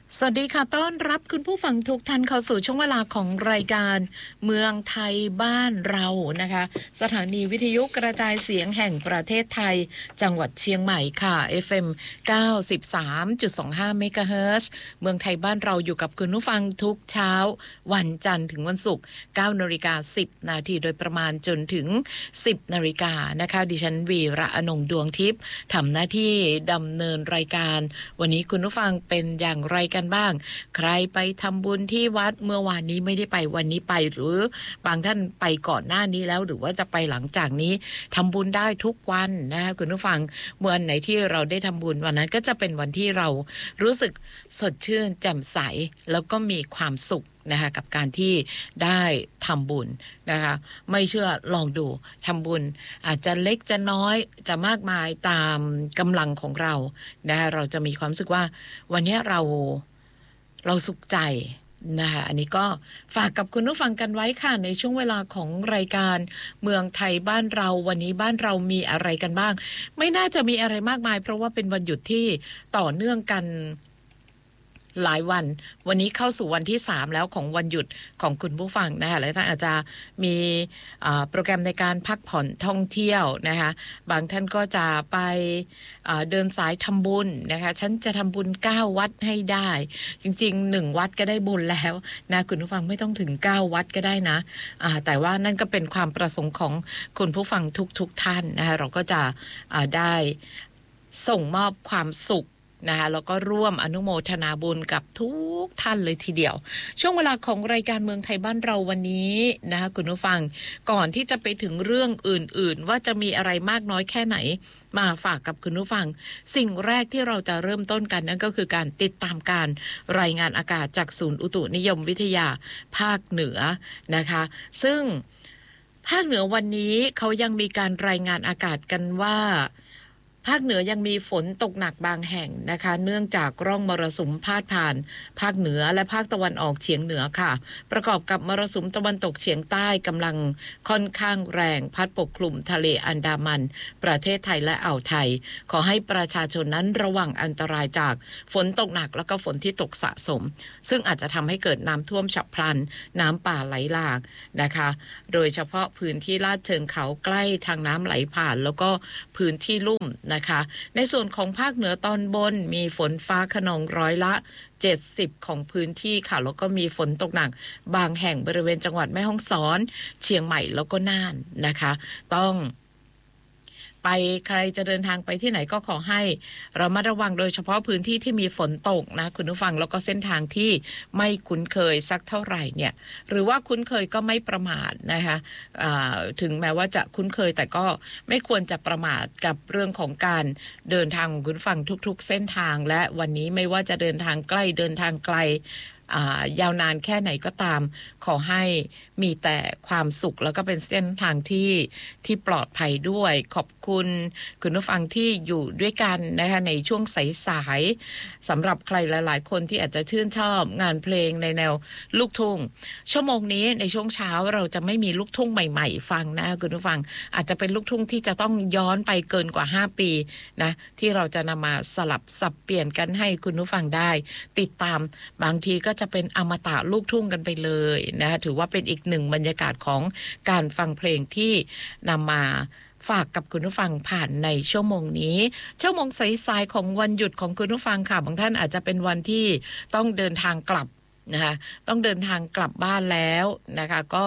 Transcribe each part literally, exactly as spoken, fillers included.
สวัสดีค่ะต้อนรับคุณผู้ฟังทุกท่านเข้าสู่ช่วงเวลาของรายการเมืองไทยบ้านเรานะคะสถานีวิทยุกระจายเสียงแห่งประเทศไทยจังหวัดเชียงใหม่ค่ะ เอฟ เอ็ม เก้าสิบสามจุดสองห้า เมกะเฮิรตซ์เมืองไทยบ้านเราอยู่กับคุณผู้ฟังทุกเช้าวันจันทร์ถึงวันศุกร์ เก้านาฬิกาสิบนาทีโดยประมาณจนถึงสิบนาฬิกานะคะดิฉันวีระอนงดวงทิพย์ทำหน้าที่ดำเนินรายการวันนี้คุณผู้ฟังเป็นอย่างไรกันบ้างใครไปทำบุญที่วัดเมื่อวานนี้ไม่ได้ไปวันนี้ไปหรือบางท่านไปก่อนหน้านี้แล้วหรือว่าจะไปหลังจากนี้ทำบุญได้ทุกวันนะคะคุณผู้ฟังเมื่อวันไหนที่เราได้ทำบุญวันนั้นก็จะเป็นวันที่เรารู้สึกสดชื่นแจ่มใสแล้วก็มีความสุขนะคะกับการที่ได้ทำบุญนะคะไม่เชื่อลองดูทำบุญอาจจะเล็กจะน้อยจะมากมายตามกำลังของเรานะคะเราจะมีความรู้สึกว่าวันนี้เราเราสุขใจนะคะอันนี้ก็ฝากกับคุณผู้ฟังกันไว้ค่ะในช่วงเวลาของรายการเมืองไทยบ้านเราวันนี้บ้านเรามีอะไรกันบ้างไม่น่าจะมีอะไรมากมายเพราะว่าเป็นวันหยุดที่ต่อเนื่องกันหลายวันวันนี้เข้าสู่วันที่สามแล้วของวันหยุดของคุณผู้ฟังนะคะหลายท่านอาจจะมีโปรแกรมในการพักผ่อนท่องเที่ยวนะคะบางท่านก็จะไปเดินสายทำบุญนะคะฉันจะทำบุญเก้าวัดให้ได้จริงๆหนึ่งวัดก็ได้บุญแล้วนะคุณผู้ฟังไม่ต้องถึงเก้าวัดก็ได้นะแต่ว่านั่นก็เป็นความประสงค์ของคุณผู้ฟังทุกๆท่านนะคะเราก็จะได้ส่งมอบความสุขนะคะแล้วก็ร่วมอนุโมทนาบุญกับทุกท่านเลยทีเดียวช่วงเวลาของรายการเมืองไทยบ้านเราวันนี้นะคะคุณผู้ฟังก่อนที่จะไปถึงเรื่องอื่นๆว่าจะมีอะไรมากน้อยแค่ไหนมาฝากกับคุณผู้ฟังสิ่งแรกที่เราจะเริ่มต้นกันนั่นก็คือการติดตามการรายงานอากาศจากศูนย์อุตุนิยมวิทยาภาคเหนือนะคะซึ่งภาคเหนือวันนี้เขายังมีการรายงานอากาศกันว่าภาคเหนือยังมีฝนตกหนักบางแห่งนะคะเนื่องจากร่องมรสุมพาดผ่านภาคเหนือและภาคตะวันออกเฉียงเหนือค่ะประกอบกับมรสุมตะวันตกเฉียงใต้กำลังค่อนข้างแรงพัดปกคลุมทะเลอันดามันประเทศไทยและอ่าวไทยขอให้ประชาชนนั้นระวังอันตรายจากฝนตกหนักแล้วก็ฝนที่ตกสะสมซึ่งอาจจะทำให้เกิดน้ำท่วมฉับพลันน้ำป่าไหลหลากนะคะโดยเฉพาะพื้นที่ลาดเชิงเขาใกล้ทางน้ำไหลผ่านแล้วก็พื้นที่ลุ่มนะคะในส่วนของภาคเหนือตอนบนมีฝนฟ้าคะนองร้อยละเจ็ดสิบของพื้นที่ค่ะแล้วก็มีฝนตกหนักบางแห่งบริเวณจังหวัดแม่ฮ่องสอนเชียงใหม่แล้วก็น่านนะคะต้องไปใครจะเดินทางไปที่ไหนก็ขอให้เรามาระวังโดยเฉพาะพื้นที่ที่มีฝนตกนะคุณผู้ฟังแล้วก็เส้นทางที่ไม่คุ้นเคยสักเท่าไหร่เนี่ยหรือว่าคุ้นเคยก็ไม่ประมาทนะคะถึงแม้ว่าจะคุ้นเคยแต่ก็ไม่ควรจะประมาทกับเรื่องของการเดินทางของคุณผู้ฟังทุกๆเส้นทางและวันนี้ไม่ว่าจะเดินทางใกล้เดินทางไกลยาวนานแค่ไหนก็ตามขอให้มีแต่ความสุขแล้วก็เป็นเส้นทางที่ที่ปลอดภัยด้วยขอบคุณคุณผู้ฟังที่อยู่ด้วยกันนะคะในช่วงสายๆสำหรับใครหลายๆคนที่อาจจะชื่นชอบงานเพลงในแนวลูกทุ่งชั่วโมงนี้ในช่วงเช้าเราจะไม่มีลูกทุ่งใหม่ๆฟังนะคุณผู้ฟังอาจจะเป็นลูกทุ่งที่จะต้องย้อนไปเกินกว่าห้าปีนะที่เราจะนำมาสลับสับเปลี่ยนกันให้คุณผู้ฟังได้ติดตามบางทีก็จะเป็นอมตะลูกทุ่งกันไปเลยนะถือว่าเป็นอีกหนึ่งบรรยากาศของการฟังเพลงที่นำมาฝากกับคุณผู้ฟังผ่านในชั่วโมงนี้ชั่วโมงสายๆของวันหยุดของคุณผู้ฟังค่ะบางท่านอาจจะเป็นวันที่ต้องเดินทางกลับนะคะต้องเดินทางกลับบ้านแล้วนะคะก็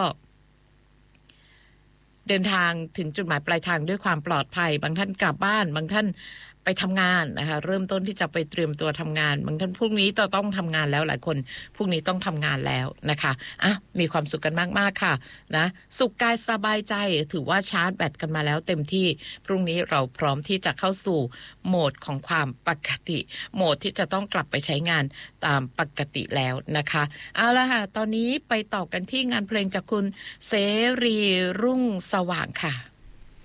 เดินทางถึงจุดหมายปลายทางด้วยความปลอดภัยบางท่านกลับบ้านบางท่านไปทำงานนะคะเริ่มต้นที่จะไปเตรียมตัวทำงานบางท่านพรุ่งนี้จะต้องทำงานแล้วหลายคนพรุ่งนี้ต้องทำงานแล้วนะคะอ่ะมีความสุขกันมากๆค่ะนะสุขกายสบายใจถือว่าชาร์จแบตกันมาแล้วเต็มที่พรุ่งนี้เราพร้อมที่จะเข้าสู่โหมดของความปกติโหมดที่จะต้องกลับไปใช้งานตามปกติแล้วนะคะเอาละค่ะตอนนี้ไปต่อกันที่งานเพลงจากคุณเสรีรุ่งสว่างค่ะ